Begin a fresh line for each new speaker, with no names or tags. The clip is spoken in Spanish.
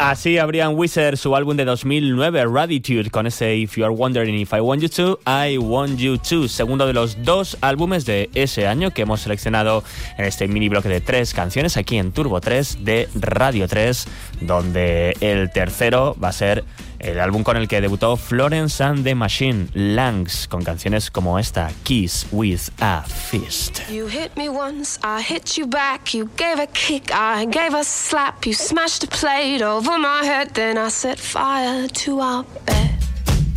Así abrían Weezer su álbum de 2009, Raditude, con ese If You Are Wondering If I Want You To, I Want You To, segundo de los 2 álbumes de ese año que hemos seleccionado en este mini bloque de 3 canciones aquí en Turbo 3 de Radio 3, donde el tercero va a ser el álbum con el que debutó Florence and the Machine, Lungs, con canciones como esta, Kiss with a Fist.
You hit me once, I hit you back. You gave a kick, I gave a slap. You smashed a plate over my head, then I set fire to our bed.